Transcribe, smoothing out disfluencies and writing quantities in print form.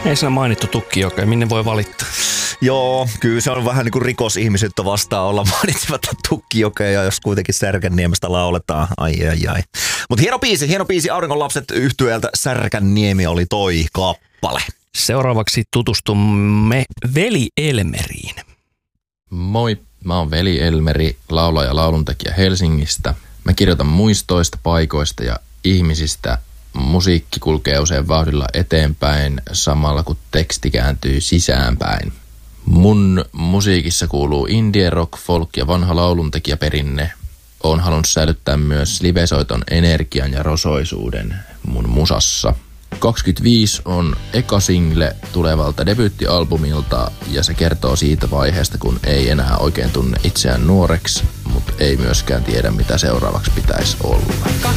Ei siinä mainittu Tukkijoki, minne voi valittaa. Joo, kyllä se on vähän niin kuin rikosihmisyyttä vastaan olla mainitsematta Tukkijokea, jos kuitenkin Särkänniemestä lauletaan. Ai. Mutta hieno biisi Auringonlapset -yhtyeeltä Särkänniemi oli toi kappale. Seuraavaksi tutustumme Veli Elmeriin. Moi, mä oon Veli Elmeri, laulaja ja lauluntekijä Helsingistä. Mä kirjoitan muistoista, paikoista ja ihmisistä. Musiikki kulkee usein vauhdilla eteenpäin samalla kun teksti kääntyy sisäänpäin. Mun musiikissa kuuluu indie, rock, folk ja vanha lauluntekijäperinne. Oon halunnut säilyttää myös livesoiton energian ja rosoisuuden mun musassa. 25 on eka single tulevalta debyyttialbumilta ja se kertoo siitä vaiheesta, kun ei enää oikein tunne itseään nuoreksi, mutta ei myöskään tiedä mitä seuraavaksi pitäisi olla.